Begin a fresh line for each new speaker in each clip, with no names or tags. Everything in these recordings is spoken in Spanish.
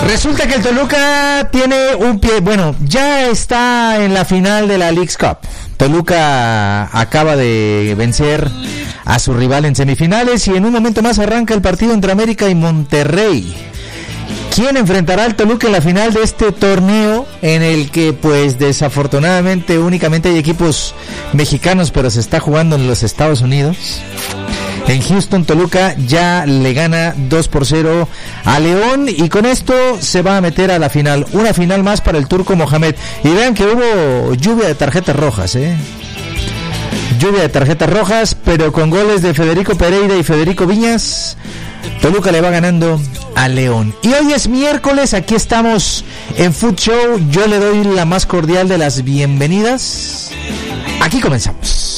Resulta que el Toluca tiene un pie, bueno, ya está en la final de la Leagues Cup. Toluca acaba de vencer a su rival en semifinales y en un momento más arranca el partido entre América y Monterrey. ¿Quién enfrentará al Toluca en la final de este torneo en el que pues desafortunadamente únicamente hay equipos mexicanos, pero se está jugando en los Estados Unidos? En Houston, Toluca ya le gana 2-0 a León y con esto se va a meter a la final. Una final más para el Turco Mohamed. Y vean que hubo lluvia de tarjetas rojas, lluvia de tarjetas rojas, pero con goles de Federico Pereira y Federico Viñas, Toluca le va ganando a León. Y hoy es miércoles, aquí estamos en Food Show. Yo le doy la más cordial de las bienvenidas. Aquí comenzamos.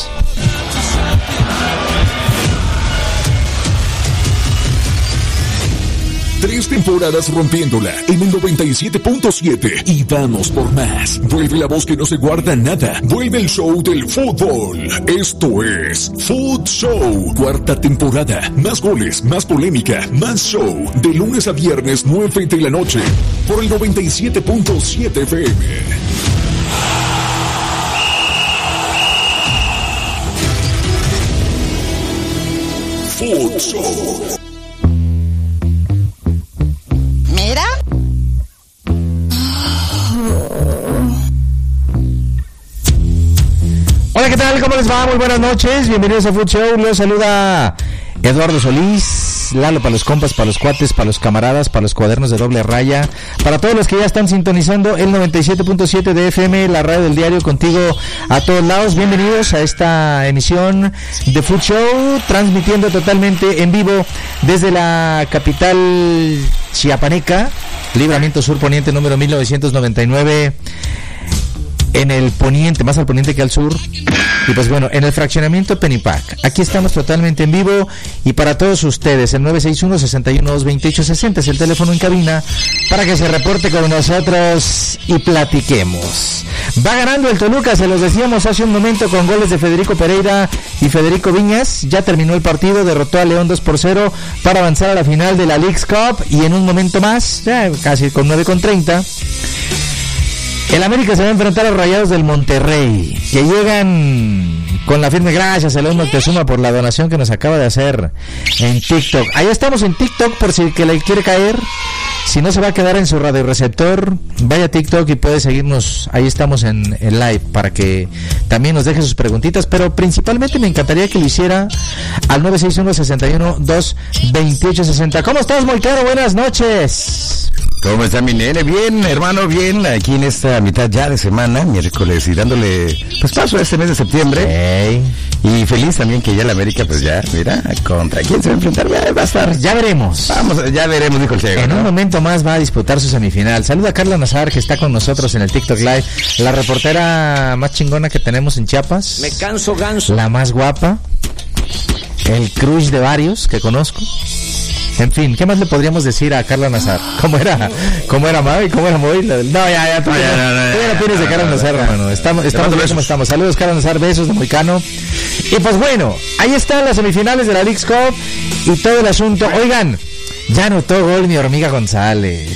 3 temporadas rompiéndola en el 97.7 y vamos por más. Vuelve la voz que no se guarda nada. Vuelve el show del fútbol. Esto es Food Show, 4ª temporada. Más goles, más polémica, más show. De lunes a viernes, 9 de la noche. Por el 97.7 FM. Food Show.
Hola, ¿qué tal? ¿Cómo les va? Muy buenas noches, bienvenidos a Food Show. Los saluda Eduardo Solís. Lalo para los compas, para los cuates, para los camaradas, para los cuadernos de doble raya, para todos los que ya están sintonizando el 97.7 de FM, la radio del diario, contigo a todos lados. Bienvenidos a esta emisión de Food Show, transmitiendo totalmente en vivo desde la capital chiapaneca, Libramiento Sur Poniente número 1999, en el poniente, más al poniente que al sur. Y pues bueno, en el fraccionamiento Penipac. Aquí estamos totalmente en vivo y para todos ustedes, el 961-61-228-60 es el teléfono en cabina para que se reporte con nosotros y platiquemos. Va ganando el Toluca, se los decíamos hace un momento, con goles de Federico Pereira y Federico Viñas. Ya terminó el partido, derrotó a León 2-0 para avanzar a la final de la Leagues Cup y en un momento más, ya casi con 9:30, el América se va a enfrentar a los Rayados del Monterrey, que llegan con la firme. Gracias a León Moctezuma por la donación que nos acaba de hacer en TikTok. Ahí estamos en TikTok por si que le quiere caer. Si no se va a quedar en su radioreceptor, vaya a TikTok y puede seguirnos. Ahí estamos en live para que también nos deje sus preguntitas. Pero principalmente me encantaría que lo hiciera al 961-61-228-60. ¿Cómo estás, muy claro? Buenas noches.
¿Cómo está mi nene? Bien, hermano, bien. Aquí en esta mitad ya de semana, miércoles, y dándole pues paso a este mes de septiembre.
Hey.
Y feliz también que ya la América, pues ya, mira, ¿contra quién se va a enfrentar? Va a estar.
Ya veremos.
Vamos, ya veremos, dijo el ciego.
En un momento más va a disputar su semifinal. Saluda a Carla Nazar, que está con nosotros en el TikTok Live. La reportera más chingona que tenemos en Chiapas.
Me canso ganso.
La más guapa. El crush de varios que conozco. En fin, ¿qué más le podríamos decir a Carla Nazar? ¿Cómo era Mavi? ¿Cómo era Moy? No, ya, tú ya no tienes de Carla Nazar, hermano. Estamos bien como estamos. Saludos, Carla Nazar, besos de Moicano. Y pues bueno, ahí están las semifinales de la Leagues Cup y todo el asunto. Oigan, ya anotó gol mi hormiga González.